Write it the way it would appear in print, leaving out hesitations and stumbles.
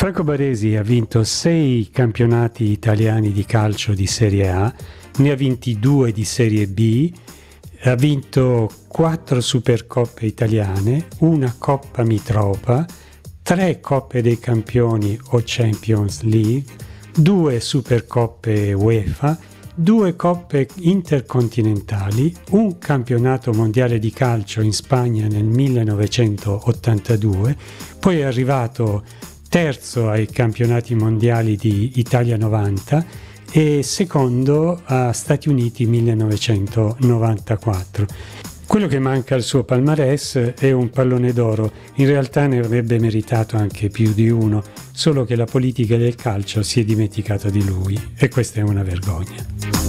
Franco Baresi ha vinto 6 campionati italiani di calcio di Serie A, ne ha vinti 2 di Serie B, ha vinto 4 Supercoppe italiane, una Coppa Mitropa, 3 Coppe dei Campioni o Champions League, 2 Supercoppe UEFA, 2 Coppe Intercontinentali, un Campionato Mondiale di Calcio in Spagna nel 1982, poi è arrivato terzo ai Campionati Mondiali di Italia 90 e secondo a Stati Uniti 1994. Quello che manca al suo palmarès è un pallone d'oro, in realtà ne avrebbe meritato anche più di uno, solo che la politica del calcio si è dimenticata di lui e questa è una vergogna.